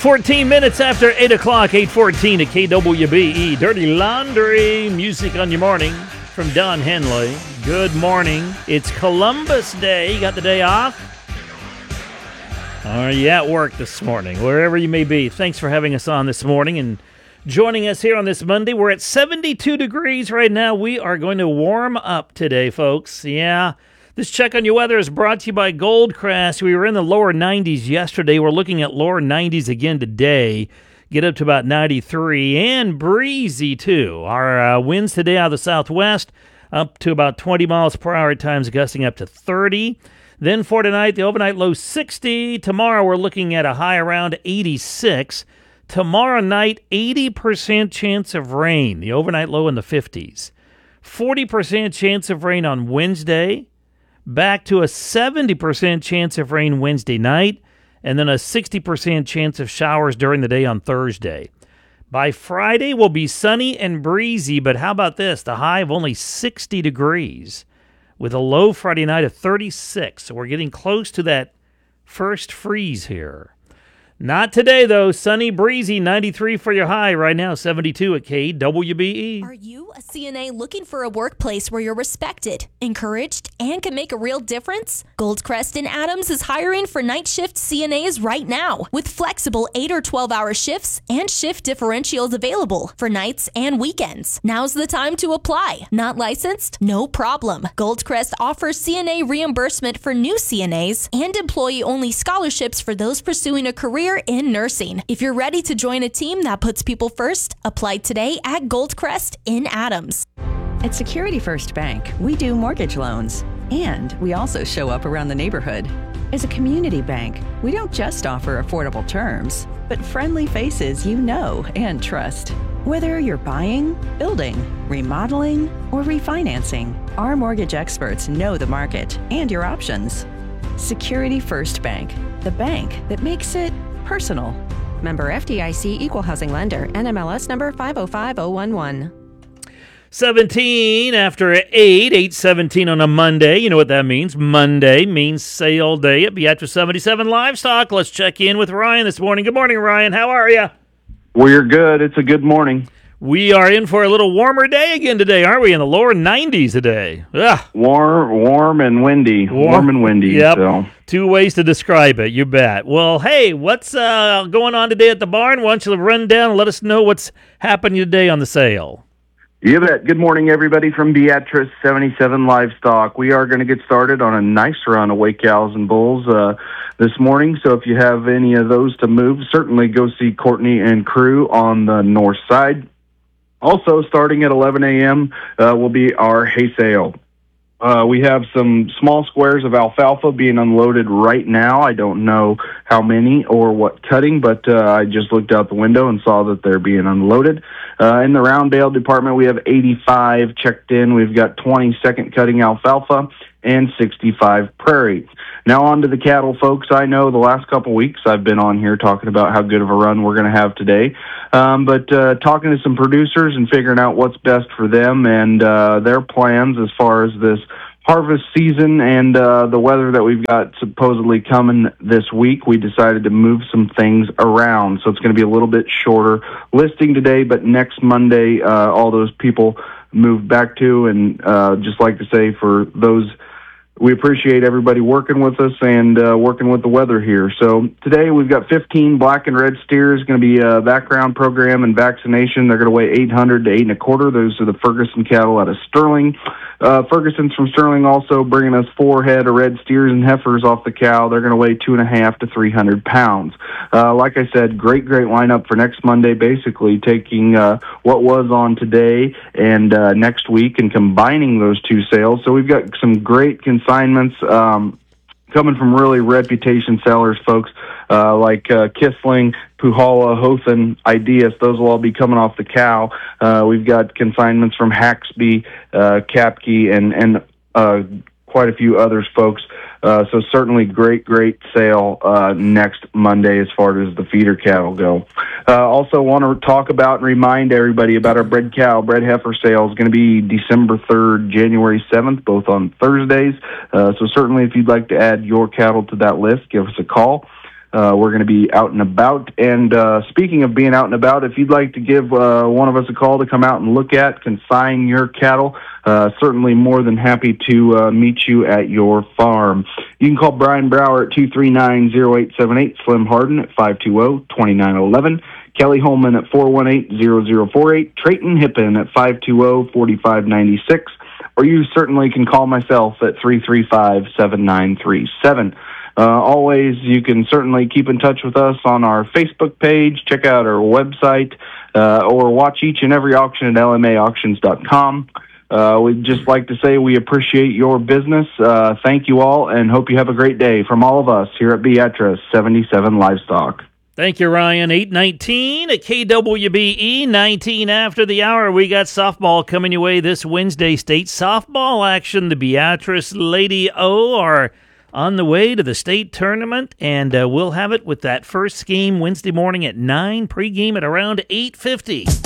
14 minutes after 8 o'clock, 8:14 at KWBE. Dirty Laundry, music on your morning from Don Henley. Good morning. It's Columbus Day. You got the day off? Are you at work this morning? Wherever you may be, thanks for having us on this morning and joining us here on this Monday. We're at 72 degrees right now. We are going to warm up today, folks. Yeah. This check on your weather is brought to you by Goldcrest. We were in the lower 90s yesterday. We're looking at lower 90s again today. Get up to about 93 and breezy, too. Our winds today out of the southwest up to about 20 miles per hour at times, gusting up to 30. Then for tonight, the overnight low 60. Tomorrow, we're looking at a high around 86. Tomorrow night, 80% chance of rain. The overnight low in the 50s. 40% chance of rain on Wednesday. Back to a 70% chance of rain Wednesday night, and then a 60% chance of showers during the day on Thursday. By Friday, we'll be sunny and breezy, but how about this? The high of only 60 degrees, with a low Friday night of 36. So we're getting close to that first freeze here. Not today, though. Sunny, breezy, 93 for your high. Right now, 72 at KWBE. Are you a CNA looking for a workplace where you're respected, encouraged, and can make a real difference? Goldcrest in Adams is hiring for night shift CNAs right now, with flexible 8 or 12-hour shifts and shift differentials available for nights and weekends. Now's the time to apply. Not licensed? No problem. Goldcrest offers CNA reimbursement for new CNAs and employee-only scholarships for those pursuing a career in nursing. If you're ready to join a team that puts people first, apply today at Goldcrest in Adams. At Security First Bank, we do mortgage loans, and we also show up around the neighborhood. As a community bank, we don't just offer affordable terms, but friendly faces you know and trust. Whether you're buying, building, remodeling, or refinancing, our mortgage experts know the market and your options. Security First Bank, the bank that makes it personal. Member FDIC, Equal Housing Lender, NMLS number 505011. 17 after 8:17 on a Monday. You know what that means. Monday means sale day at Beatrice 77 Livestock. Let's check in with Ryan this morning. Good morning, Ryan. How are you? We're good. It's a good morning. We are in for a little warmer day again today, aren't we? In the lower 90s today. Ugh. Warm and windy. Warm and windy. Yep. So. Two ways to describe it. You bet. Well, hey, what's going on today at the barn? Why don't you run down and let us know what's happening today on the sale? You bet. Good morning, everybody from Beatrice 77 Livestock. We are going to get started on a nice run of wake cows and bulls this morning. So if you have any of those to move, certainly go see Courtney and crew on the north side. Also, starting at 11 a.m. Will be our hay sale. We have some small squares of alfalfa being unloaded right now. I don't know how many or what cutting, but I just looked out the window and saw that they're being unloaded. In the round bale department, we have 85 checked in. We've got 20 second cutting alfalfa and 65 prairie. Now on to the cattle, folks. I know the last couple weeks I've been on here talking about how good of a run we're going to have today, but talking to some producers and figuring out what's best for them and their plans as far as this harvest season and the weather that we've got supposedly coming this week, we decided to move some things around. So it's going to be a little bit shorter listing today, but next Monday, all those people move back to, and just like to say for those, we appreciate everybody working with us and working with the weather here. So today we've got 15 black and red steers, going to be a background program and vaccination. They're going to weigh 800 to 8 1/4. Those are the Ferguson cattle out of Sterling. Ferguson's from Sterling also bringing us 4 head of red steers and heifers off the cow. They're going to weigh 2.5 to 300 pounds. Like I said, great lineup for next Monday, basically taking what was on today and next week and combining those two sales. So we've got some great consignments coming from really reputation sellers, folks, like Kissling, Puhala, Hothan, Ideas. Those will all be coming off the cow. We've got consignments from Haxby, Kapke, and quite a few others, folks. So certainly great sale next Monday as far as the feeder cattle go. Also want to talk about and remind everybody about our bred cow, bred heifer sale is going to be December 3rd, January 7th, both on Thursdays. So certainly if you'd like to add your cattle to that list, give us a call. We're going to be out and about. And speaking of being out and about, if you'd like to give one of us a call to come out and look at, consign your cattle, certainly more than happy to meet you at your farm. You can call Brian Brower at 239-0878, Slim Harden at 520-2911, Kelly Holman at 418-0048, Trayton Hippen at 520-4596, or you certainly can call myself at 335-7937. Always, you can certainly keep in touch with us on our Facebook page, check out our website, or watch each and every auction at lmaauctions.com. We'd just like to say we appreciate your business. Thank you all, and hope you have a great day from all of us here at Beatrice 77 Livestock. Thank you, Ryan. 8:19 at KWBE, 19 after the hour. We got softball coming your way this Wednesday. State softball action. The Beatrice Lady O are on the way to the state tournament, and we'll have it with that first game Wednesday morning at 9, pregame at around 8:50.